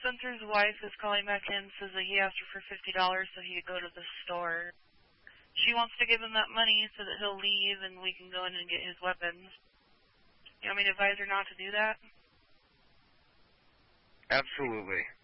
Spencer's wife is calling back in, says that he asked her for $50 so he could go to the store. She wants to give him that money so that he'll leave and we can go in and get his weapons. You want me to advise her not to do that? Absolutely.